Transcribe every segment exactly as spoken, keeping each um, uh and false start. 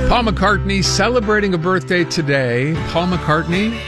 Paul McCartney celebrating a birthday today. Paul McCartney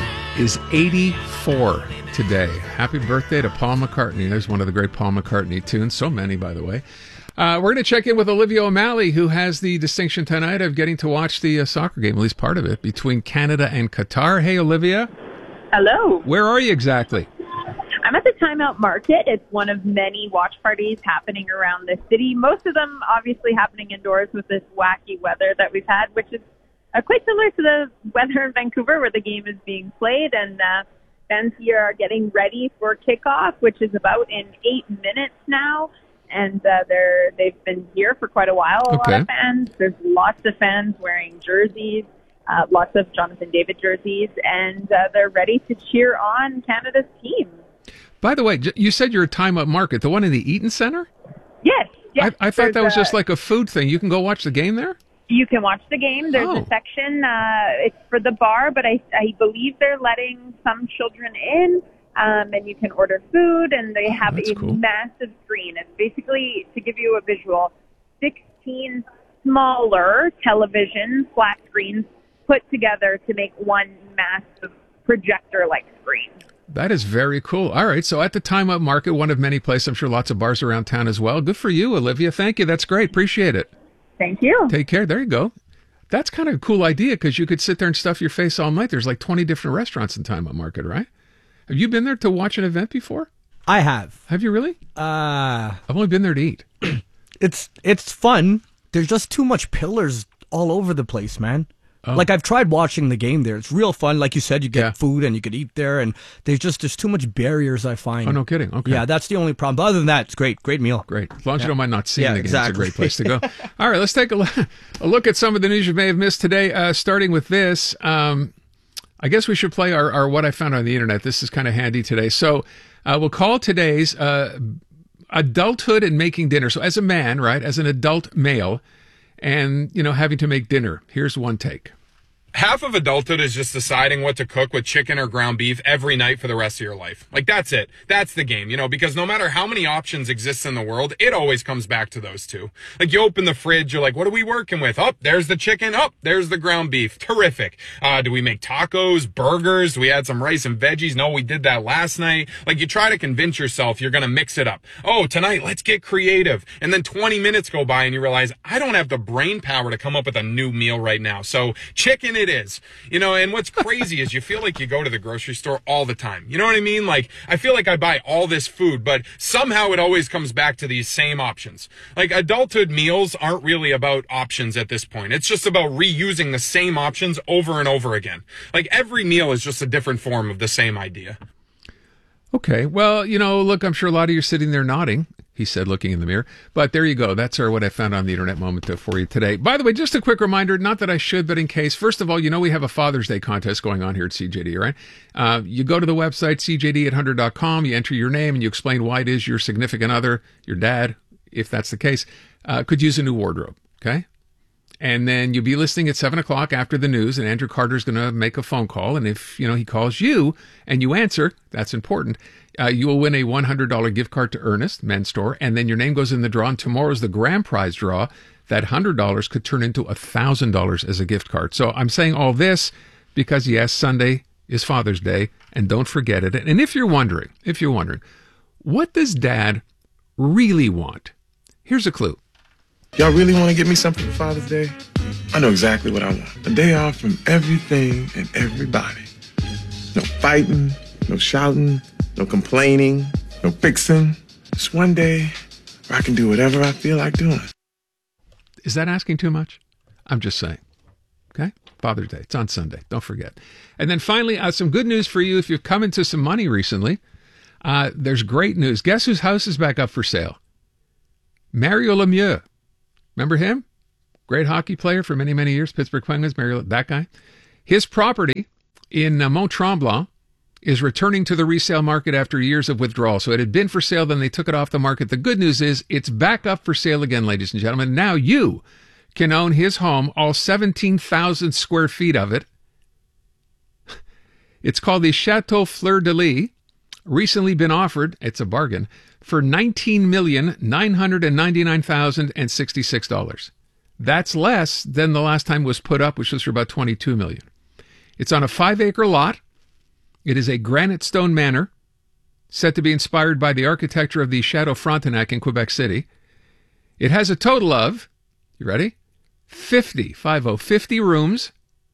is eighty-four today. Happy birthday to Paul McCartney. There's one of the great Paul McCartney tunes. So many, by the way. Uh, we're going to check in with Olivia O'Malley, who has the distinction tonight of getting to watch the uh, soccer game, at least part of it, between Canada and Qatar. Hey, Olivia. Hello. Where are you exactly? I'm at the Timeout Market. It's one of many watch parties happening around the city. Most of them obviously happening indoors with this wacky weather that we've had, which is uh, quite similar to the weather in Vancouver where the game is being played. And uh, fans here are getting ready for kickoff, which is about in eight minutes now. And uh, they're, they've been here for quite a while, a okay. lot of fans. There's lots of fans wearing jerseys, uh, lots of Jonathan David jerseys, and uh, they're ready to cheer on Canada's team. By the way, you said you're at Timeout Market, the one in the Eaton Center? Yes. yes. I, I thought that was a, just like a food thing. You can go watch the game there? You can watch the game. There's oh. a section. Uh, it's for the bar, but I, I believe they're letting some children in, um, and you can order food, and they have oh, a cool. massive screen. It's basically, to give you a visual, sixteen smaller television flat screens put together to make one massive projector-like screen. That is very cool. All right, so at the Timeout Market, one of many places, I'm sure lots of bars around town as well. Good for you, Olivia. Thank you. That's great. Appreciate it. Thank you. Take care. There you go. That's kind of a cool idea because you could sit there and stuff your face all night. There's like twenty different restaurants in Timeout Market, right? Have you been there to watch an event before? I have. Have you really? Uh, I've only been there to eat. it's it's fun. There's just too much pillars all over the place, man. Oh. Like, I've tried watching the game there. It's real fun. Like you said, you get yeah. food and you could eat there, and there's just there's too much barriers, I find. Oh, no kidding. Okay. Yeah, that's the only problem. But other than that, it's great. Great meal. Great. As long as yeah. you don't mind not seeing yeah, the game, exactly. it's a great place to go. All right, let's take a look, a look at some of the news you may have missed today, uh, starting with this. Um, I guess we should play our, our What I Found on the Internet. This is kind of handy today. So uh, we'll call today's uh, adulthood and making dinner. So as a man, right, as an adult male, and, you know, having to make dinner, here's one take. Half of adulthood is just deciding what to cook with chicken or ground beef every night for the rest of your life. Like, that's it. That's the game, you know, because no matter how many options exist in the world, it always comes back to those two. Like, you open the fridge, you're like, what are we working with? Oh, there's the chicken. Oh, there's the ground beef. Terrific. Uh, do we make tacos, burgers? Do we add some rice and veggies? No, we did that last night. Like, you try to convince yourself you're going to mix it up. Oh, tonight, let's get creative. And then twenty minutes go by and you realize, I don't have the brain power to come up with a new meal right now. So chicken it is, you know, and what's crazy is you feel like you go to the grocery store all the time. You know what I mean? Like, I feel like I buy all this food, but somehow it always comes back to these same options. Like, adulthood meals aren't really about options at this point. It's just about reusing the same options over and over again. Like, every meal is just a different form of the same idea. Okay. Well, you know, look, I'm sure a lot of you are sitting there nodding, he said, looking in the mirror. But there you go. That's our What I Found on the Internet moment for you today. By the way, just a quick reminder, not that I should, but in case. First of all, you know we have a Father's Day contest going on here at C J D, right? Uh, you go to the website, c j d eight hundred dot com, you enter your name, and you explain why it is your significant other, your dad, if that's the case, uh, could use a new wardrobe, okay? And then you'll be listening at seven o'clock after the news, and Andrew Carter's going to make a phone call. And if, you know, he calls you and you answer, that's important, uh, you will win a one hundred dollars gift card to Ernest Men's Store. And then your name goes in the draw. And tomorrow's the grand prize draw. That one hundred dollars could turn into one thousand dollars as a gift card. So I'm saying all this because, yes, Sunday is Father's Day, and don't forget it. And if you're wondering, if you're wondering, what does Dad really want? Here's a clue. Y'all really want to get me something for Father's Day? I know exactly what I want. A day off from everything and everybody. No fighting, no shouting, no complaining, no fixing. Just one day where I can do whatever I feel like doing. Is that asking too much? I'm just saying. Okay? Father's Day. It's on Sunday. Don't forget. And then finally, uh, some good news for you if you've come into some money recently. Uh, there's great news. Guess whose house is back up for sale? Mario Lemieux. Remember him? Great hockey player for many, many years. Pittsburgh Penguins, Mario, that guy. His property in uh, Mont Tremblant is returning to the resale market after years of withdrawal. So it had been for sale, then they took it off the market. The good news is it's back up for sale again, ladies and gentlemen. Now you can own his home, all seventeen thousand square feet of it. It's called the Chateau Fleur de Lis. Recently been offered, it's a bargain, for nineteen million nine hundred ninety-nine thousand sixty-six dollars. That's less than the last time it was put up, which was for about twenty-two million dollars. It's on a five-acre lot. It is a granite stone manor, said to be inspired by the architecture of the Chateau Frontenac in Quebec City. It has a total of, you ready? fifty, five-oh, fifty rooms,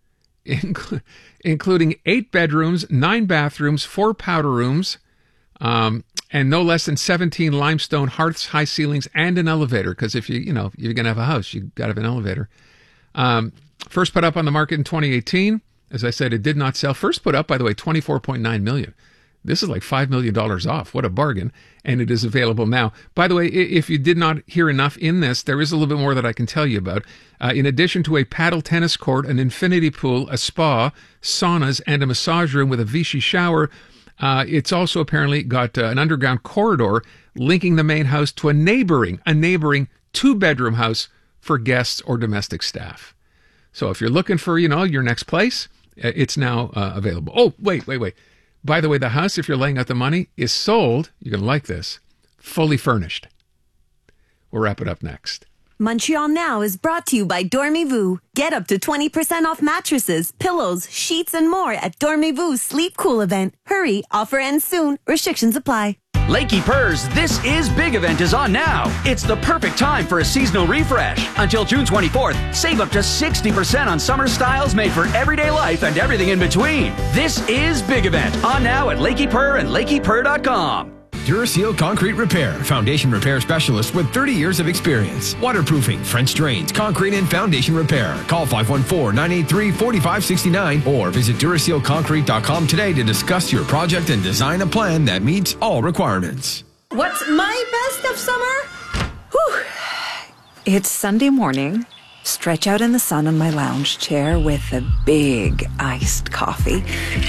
inc- including eight bedrooms, nine bathrooms, four powder rooms, um, and no less than seventeen limestone hearths, high ceilings, and an elevator. Because if you, you know, you're going to have a house, you've got to have an elevator. Um, first put up on the market in twenty eighteen. As I said, it did not sell. First put up, by the way, twenty-four point nine million dollars. This is like five million dollars off. What a bargain. And it is available now. By the way, if you did not hear enough in this, there is a little bit more that I can tell you about. Uh, in addition to a paddle tennis court, an infinity pool, a spa, saunas, and a massage room with a Vichy shower, uh, it's also apparently got uh, an underground corridor linking the main house to a neighboring, a neighboring two-bedroom house for guests or domestic staff. So if you're looking for, you know, your next place, it's now uh, available. Oh, wait, wait, wait. By the way, the house, if you're laying out the money, is sold, you're going to like this, fully furnished. We'll wrap it up next. Montreal Now is brought to you by Dormez-vous. Get up to twenty percent off mattresses, pillows, sheets, and more at Dormez-vous Sleep Cool event. Hurry, offer ends soon. Restrictions apply. Lakey Purrs, This Is Big event is on now. It's the perfect time for a seasonal refresh. Until June twenty-fourth, save up to sixty percent on summer styles made for everyday life and everything in between. This Is Big event on now at Lakey Purr and Lakey Purr dot com. Duraseal Concrete Repair, foundation repair specialist with thirty years of experience. Waterproofing, French drains, concrete and foundation repair. Call five one four, nine eight three, four five six nine or visit Duraseal Concrete dot com today to discuss your project and design a plan that meets all requirements. What's my best of summer? Whew. It's Sunday morning. Stretch out in the sun on my lounge chair with a big iced coffee.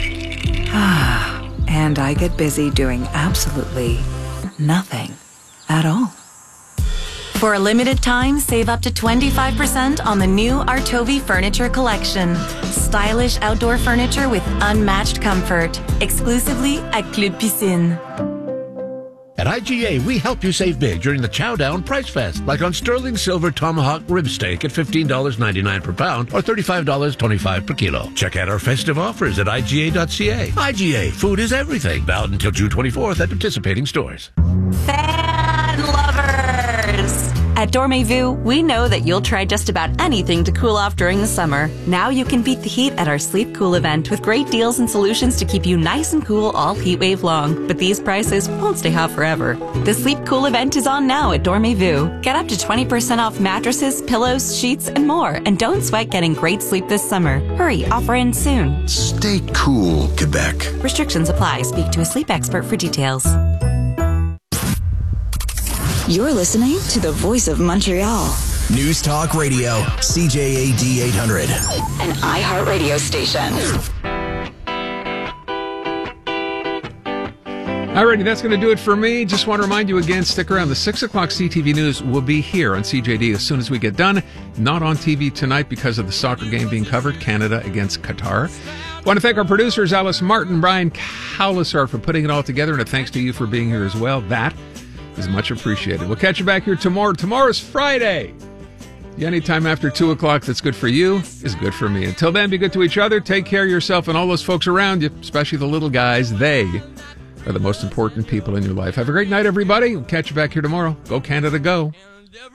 Ah. And I get busy doing absolutely nothing at all. For a limited time, save up to twenty-five percent on the new Artovi Furniture Collection. Stylish outdoor furniture with unmatched comfort. Exclusively at Club Piscine. At I G A, we help you save big during the Chow Down Price Fest, like on sterling silver tomahawk rib steak at fifteen dollars and ninety-nine cents per pound or thirty-five dollars and twenty-five cents per kilo. Check out our festive offers at I G A dot C A. I G A, food is everything. Valid until June twenty-fourth at participating stores. Fan lovers! At Dormez-vous, we know that you'll try just about anything to cool off during the summer. Now you can beat the heat at our Sleep Cool event with great deals and solutions to keep you nice and cool all heat wave long. But these prices won't stay hot forever. The Sleep Cool event is on now at Dormez-vous. Get up to twenty percent off mattresses, pillows, sheets, and more. And don't sweat getting great sleep this summer. Hurry, offer ends soon. Stay cool, Quebec. Restrictions apply. Speak to a sleep expert for details. You're listening to the Voice of Montreal. News Talk Radio, C J A D eight hundred. An iHeartRadio station. Alrighty, that's going to do it for me. Just want to remind you again, stick around. The six o'clock C T V News will be here on C J D as soon as we get done. Not on T V tonight because of the soccer game being covered, Canada against Qatar. Want to thank our producers, Alice Martin, Brian Cowlisar, for putting it all together, and a thanks to you for being here as well. That is much appreciated. We'll catch you back here tomorrow. Tomorrow's Friday. Anytime after two o'clock that's good for you is good for me. Until then, be good to each other. Take care of yourself and all those folks around you, especially the little guys. They are the most important people in your life. Have a great night, everybody. We'll catch you back here tomorrow. Go Canada, go.